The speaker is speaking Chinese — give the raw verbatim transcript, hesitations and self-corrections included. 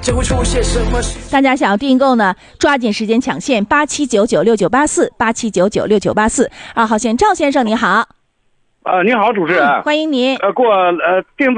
就会出现什么事。 大家想要订购呢，抓紧时间抢线八七九九六九八四八七九九六九八四。二号线赵先生你好。 呃，您好，主持人、 嗯，欢迎您。 呃，给我呃定。